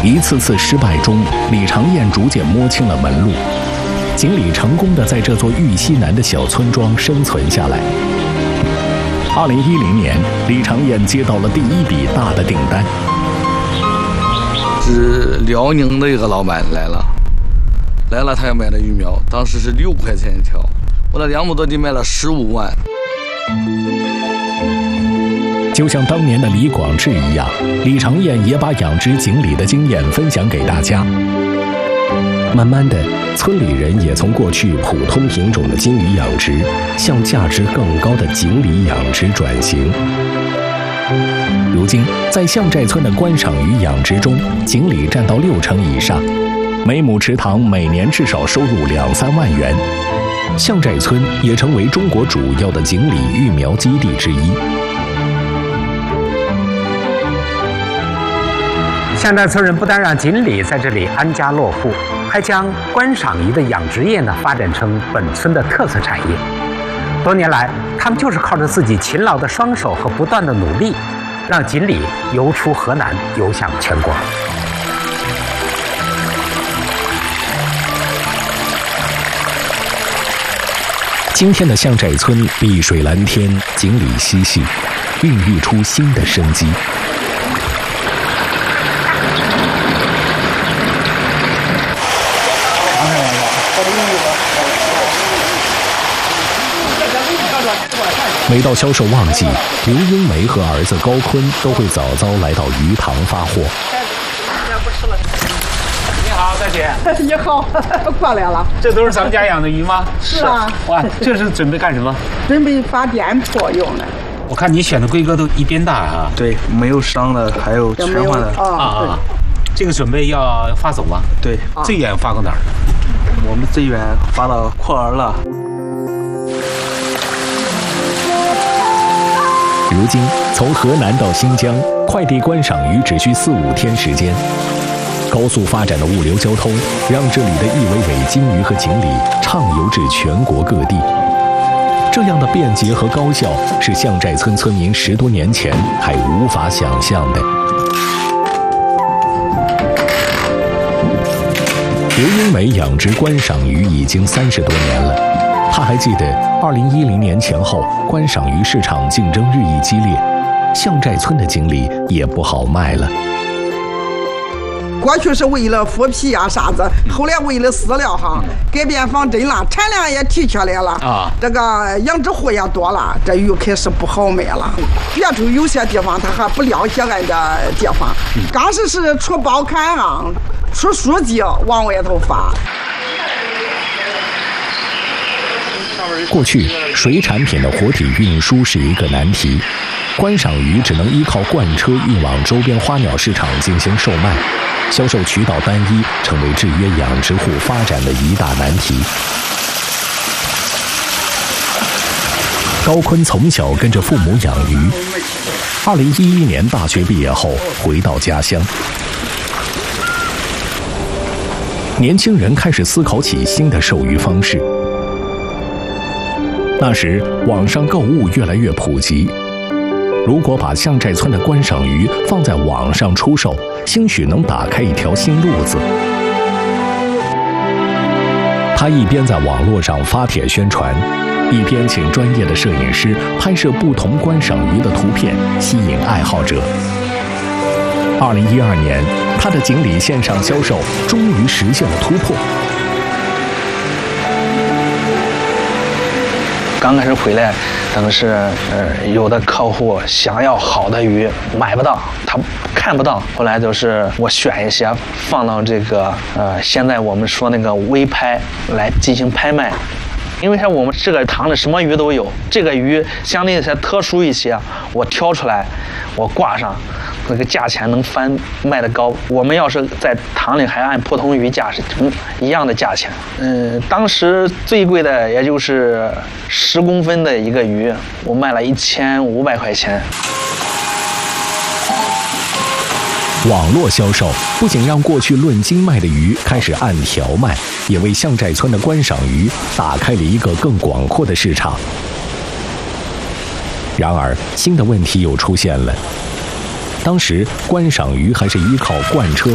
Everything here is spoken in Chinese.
一次次失败中，李长燕逐渐摸清了门路。锦鲤成功地在这座玉溪南的小村庄生存下来。2010年，李长燕接到了第一笔大的订单。 是辽宁的一个老板来了，他要买的鱼苗，当时是6块钱一条，我在2亩多地卖了15万。 就像当年的李广志一样，李长燕也把养殖锦鲤的经验分享给大家。慢慢的，村里人也从过去普通品种的金鱼养殖，向价值更高的锦鲤养殖转型。如今，在象寨村的观赏鱼养殖中，锦鲤占到60%以上，每亩池塘每年至少收入2-3万元。象寨村也成为中国主要的锦鲤育苗基地之一。 象寨村人不但让锦鲤在这里安家落户，还将观赏鱼的养殖业发展成本村的特色产业。多年来，他们就是靠着自己勤劳的双手和不断的努力，让锦鲤游出河南，游向全国。 今天的象寨村碧水蓝天，锦鲤嬉戏，孕育出新的生机。每到销售旺季，刘英梅和儿子高坤都会早早来到鱼塘发货。 你好，大姐。 你好，过来了。 这都是咱们家养的鱼吗？ 是啊。 哇，这是准备干什么？ 准备发店铺用的。 我看你选的规格都一边大啊。 对，没有伤的，还有全换的。 啊。这个准备要发走吗？ 对。 最远发过哪儿？ 我们最远发到扩儿了。 如今，从河南到新疆，快递观赏鱼只需4-5天时间。高速发展的物流交通，让这里的一尾尾金鱼和锦鲤畅游至全国各地。这样的便捷和高效，是象寨村村民10多年前还无法想象的。刘英梅养殖观赏鱼已经30多年了。他还记得2010年前后，观赏鱼市场竞争日益激烈，象寨村的锦鲤也不好卖了。 过去是为了腐皮呀啥子，后来为了饲料改变方针了，产量也提起来了啊，这个养殖户也多了，这鱼开始不好卖了。别处有些地方他还不了解俺的地方，刚是出报刊出书籍往外头发。 过去，水产品的活体运输是一个难题，观赏鱼只能依靠罐车运往周边花鸟市场进行售卖，销售渠道单一，成为制约养殖户发展的一大难题。高坤从小跟着父母养鱼，2011年大学毕业后回到家乡。年轻人开始思考起新的授鱼方式。那时，网上购物越来越普及，如果把象寨村的观赏鱼放在网上出售，兴许能打开一条新路子。他一边在网络上发帖宣传，一边请专业的摄影师拍摄不同观赏鱼的图片，吸引爱好者。2012年，他的锦鲤线上销售终于实现了突破。 刚开始回来，等是有的客户想要好的鱼买不到，他看不到。后来就是我选一些放到这个现在我们说那个微拍来进行拍卖。因为像我们这个塘里什么鱼都有，这个鱼相对才特殊一些，我挑出来，我挂上，那个价钱能卖得高。我们要是在塘里还按普通鱼价是一样的价钱。当时最贵的也就是10公分的一个鱼，我卖了1500块钱。 网络销售不仅让过去论斤卖的鱼开始按条卖，也为象寨村的观赏鱼打开了一个更广阔的市场。然而，新的问题又出现了。当时观赏鱼还是依靠罐车